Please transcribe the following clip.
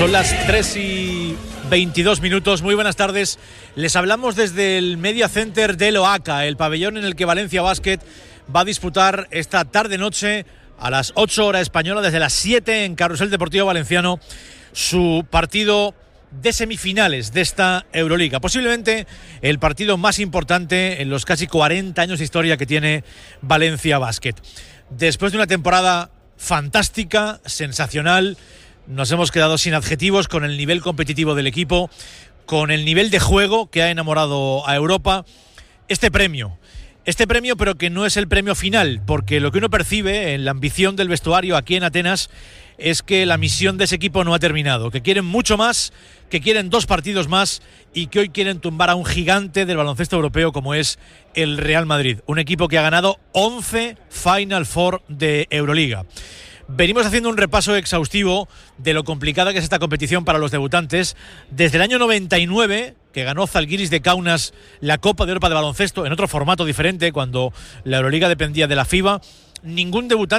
Son las 3:22. Muy buenas tardes. Les hablamos desde el Media Center del Oaca, el pabellón en el que Valencia Basket va a disputar esta tarde-noche a las 8 horas española, desde las 7 en Carrusel Deportivo Valenciano, su partido de semifinales de esta Euroliga. Posiblemente el partido más importante en los casi 40 años de historia que tiene Valencia Basket. Después de una temporada fantástica, sensacional, nos hemos quedado sin adjetivos con el nivel competitivo del equipo, con el nivel de juego que ha enamorado a Europa. Este premio, pero que no es el premio final, porque lo que uno percibe en la ambición del vestuario aquí en Atenas es que la misión de ese equipo no ha terminado, que quieren mucho más, que quieren 2 partidos más y que hoy quieren tumbar a un gigante del baloncesto europeo como es el Real Madrid, un equipo que ha ganado 11 Final Four de Euroliga. Venimos haciendo un repaso exhaustivo de lo complicada que es esta competición para los debutantes. Desde el año 99, que ganó Zalgiris de Kaunas la Copa de Europa de baloncesto en otro formato diferente, cuando la Euroliga dependía de la FIBA, ningún debutante